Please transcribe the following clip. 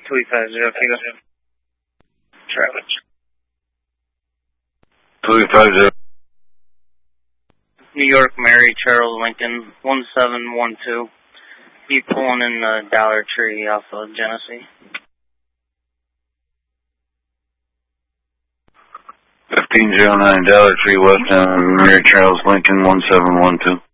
2850, Kilo. Traffic. 2850. New York, Mary Charles Lincoln, 1712. Be pulling in the Dollar Tree off of Genesee. 1509 Dollar Tree West End, Mary Charles Lincoln, 1712.